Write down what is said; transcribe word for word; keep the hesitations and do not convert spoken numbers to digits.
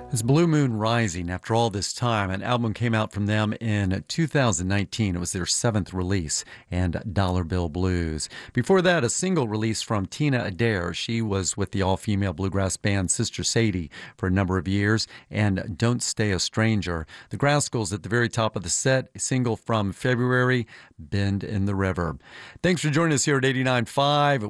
It's Blue Moon Rising. After all this time, an album came out from them in two thousand nineteen. It was their seventh release, and Dollar Bill Blues. Before that, a single release from Tina Adair. She was with the all-female bluegrass band Sister Sadie for a number of years, and Don't Stay a Stranger. The Grascals at the very top of the set, a single from February, Bend in the River. Thanks for joining us here at eighty-nine point five.